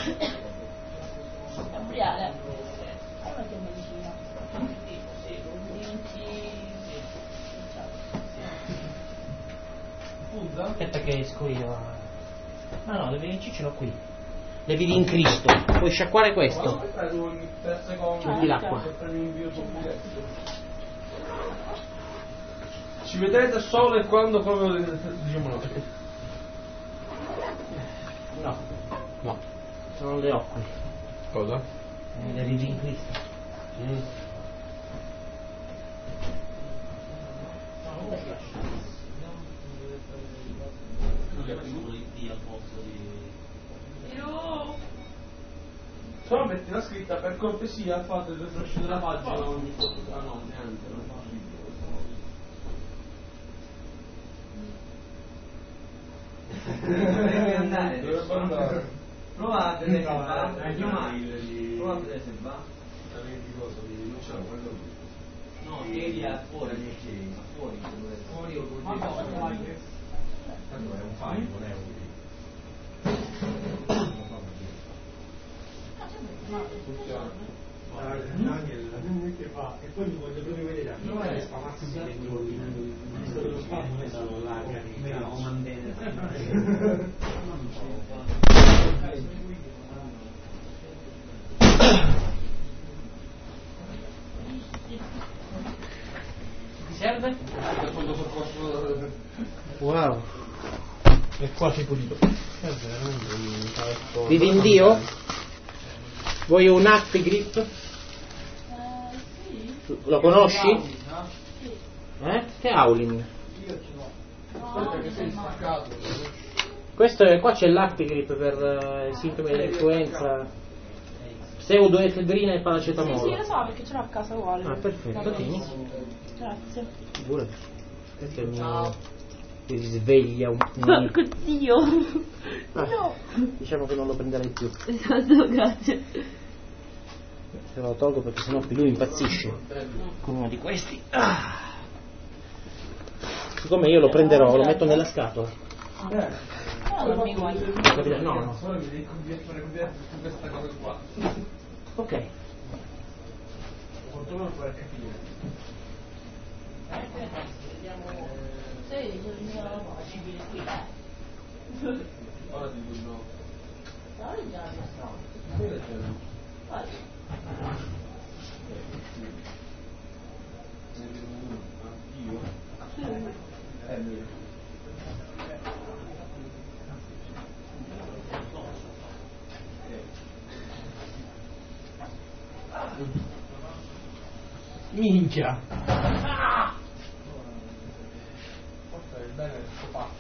Gabriele, hai una tua medicina? Aspetta che esco io. No, le VNC ce l'ho qui. Le vedi in Cristo. Puoi sciacquare questo. Prendi l'acqua. Ci vedrete solo e quando proprio diciamo no. No, no, non le ho qui. Cosa? Le vedi in Cristo. Solo metti la scritta per cortesia fate il refresh della pagina ogni foto. Ah no, neanche, non fa andare. Dovrebbe andare. Prova a vedere se va. Prova a vedere se va. Non c'è quello lì. No, ieri fuori. Fuori o Tanto è un file, non è un Daniel che fa e poi mi voglio proprio vedere a come spamarsi dei colori lo spazio è stato larga o mandene Ti serve? Wow, è quasi pulito. Vivi in Dio? Vuoi un Happy Grip? Sì. Lo conosci? Sì. Che Aulin? No, Aspetta che sei staccato. Questo è, qua c'è l'Happy Grip per sintomi dell'influenza, pseudoefedrina e sì, paracetamolo. sì, lo so perché ce l'ho a casa uguale. Ah, perfetto, tieni. Grazie. Figurati. Questo è il mio... Ti sveglia un Porco Dio. Ah, No. diciamo che non lo prenderai più. Esatto, grazie. Se lo tolgo perché sennò più lui impazzisce con uno di questi. Siccome io lo prenderò, lo metto nella scatola. No, non mi vuoi. Capito? No, no. Solo mi devi conviene su questa cosa qua. Ok. Fortuna per capire. Sì, il mio facibile qui, Ora ti dico no. Dai, già, no. Vai. Anch'io? Meglio. Minchia! Forse è bene questo fatto.